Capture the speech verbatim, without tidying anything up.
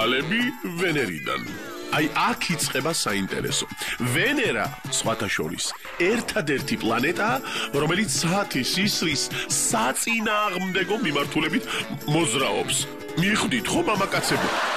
თვალები ვენერიდან. აი აქ იწყება საინტერესო. ვენერა, სხვათა შორის, ერთადერთი პლანეტაა, რომელიც საათის ისრის საწინააღმდეგო მიმართულებით მოძრაობს. მიხვდით ხო, მამაკაცებო?